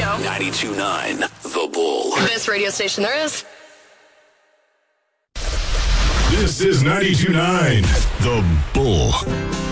show. 92.9 The Bull. Best radio station there is. This is 92.9 The Bull.